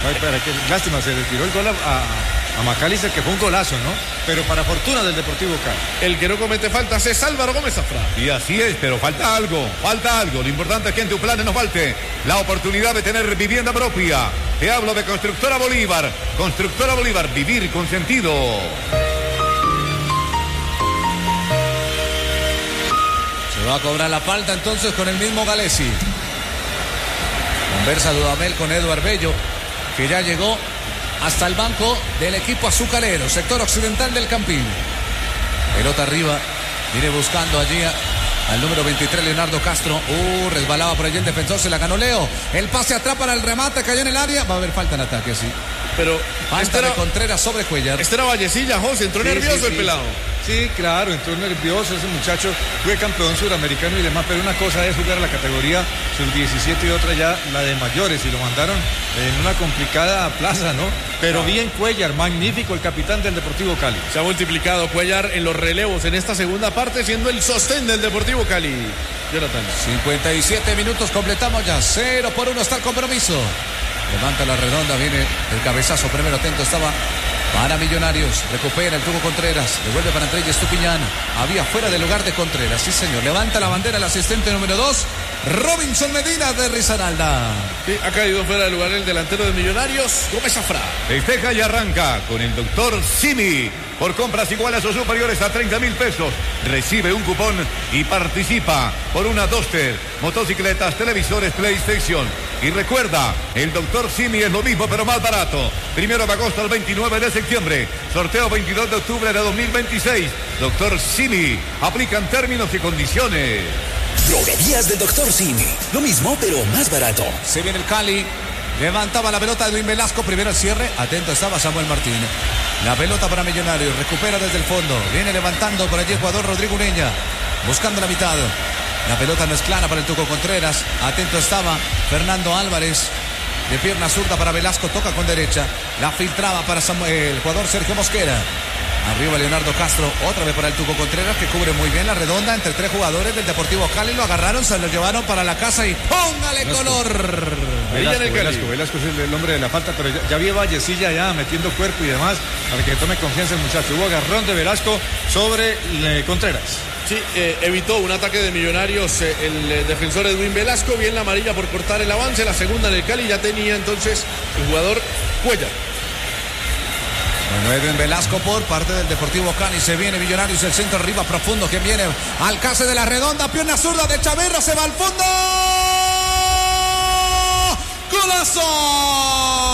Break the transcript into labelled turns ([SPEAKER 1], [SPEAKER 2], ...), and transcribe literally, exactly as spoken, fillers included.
[SPEAKER 1] para que, lástima, se le tiró el gol a, a, a McAllister, que fue un golazo, ¿no? Pero para fortuna del Deportivo Cali.
[SPEAKER 2] El que no comete faltas es Álvaro Gómez Zafra.
[SPEAKER 3] Y así es, pero falta algo, falta algo. Lo importante es que en tu plan no falte la oportunidad de tener vivienda propia. Te hablo de Constructora Bolívar. Constructora Bolívar, vivir con sentido.
[SPEAKER 4] Se va a cobrar la falta entonces con el mismo Galesi. Conversa Dudamel con Eduard Bello, que ya llegó hasta el banco del equipo azucarero, sector occidental del Campín. Pelota arriba, viene buscando allí a, al número veintitrés, Leonardo Castro. Uh, resbalaba por allí el defensor, se la ganó Leo. El pase atrás para el remate, cayó en el área. Va a haber falta en ataque, sí.
[SPEAKER 2] Pero
[SPEAKER 4] falta
[SPEAKER 2] era,
[SPEAKER 4] de Contreras sobre Cuellar.
[SPEAKER 2] Este era Vallecilla, José, entró
[SPEAKER 1] Sí,
[SPEAKER 2] nervioso
[SPEAKER 1] sí,
[SPEAKER 2] el
[SPEAKER 1] sí.
[SPEAKER 2] pelado.
[SPEAKER 1] Sí, claro, entró nervioso ese muchacho, fue campeón suramericano y demás, pero una cosa es jugar a la categoría sub diecisiete y otra ya la de mayores, y lo mandaron en una complicada plaza, ¿no? Pero bien Cuellar, magnífico el capitán del Deportivo Cali.
[SPEAKER 2] Se ha multiplicado Cuellar en los relevos en esta segunda parte, siendo el sostén del Deportivo Cali. Jonathan.
[SPEAKER 4] cincuenta y siete minutos, completamos ya. cero por uno está el compromiso. Levanta la redonda, viene el cabezazo, primero atento estaba para Millonarios, recupera el Tuco Contreras, devuelve para Andrés Estupiñán, había fuera del lugar de Contreras, sí señor, levanta la bandera el asistente número dos, Robinson Medina de Risaralda.
[SPEAKER 2] Sí, ha caído fuera del lugar el delantero de Millonarios, Gómez Zafra.
[SPEAKER 3] Festeja y arranca con el doctor Simi. Por compras iguales o superiores a treinta mil pesos, recibe un cupón y participa por una Duster, motocicletas, televisores, PlayStation. Y recuerda, el doctor Simi es lo mismo pero más barato. Primero de agosto al veintinueve de septiembre. Sorteo veintidós de octubre de dos mil veintiséis. doctor Simi. Aplican términos y condiciones.
[SPEAKER 5] Droguerías del doctor Simi. Lo mismo pero más barato.
[SPEAKER 4] Se viene el Cali. Levantaba la pelota de Edwin Velasco. Primero el cierre. Atento estaba Samuel Martínez. La pelota para Millonarios. Recupera desde el fondo. Viene levantando por allí el jugador Rodrigo Ureña. Buscando la mitad. La pelota no es clara para el Tuco Contreras. Atento estaba Fernando Álvarez. De pierna zurda para Velasco. Toca con derecha. La filtraba para Samuel, el jugador Sergio Mosquera. Arriba Leonardo Castro. Otra vez para el Tuco Contreras, que cubre muy bien la redonda entre tres jugadores del Deportivo Cali. Lo agarraron, se lo llevaron para la casa y ¡póngale
[SPEAKER 1] Velasco.
[SPEAKER 4] color!
[SPEAKER 1] Velasco, Velasco, Velasco es el, el hombre de la falta, pero ya, ya vi a Vallecilla ya metiendo cuerpo y demás para que tome confianza el muchacho. Hubo agarrón de Velasco sobre eh, Contreras.
[SPEAKER 2] Sí, eh, evitó un ataque de Millonarios eh, el eh, defensor Edwin Velasco, bien la amarilla por cortar el avance, la segunda en el Cali ya tenía entonces el jugador Cuellar.
[SPEAKER 4] Bueno, Edwin Velasco por parte del Deportivo Cali. Se viene Millonarios, el centro arriba profundo que viene al case de la redonda, pierna zurda de Chaverra, se va al fondo. ¡Golazo!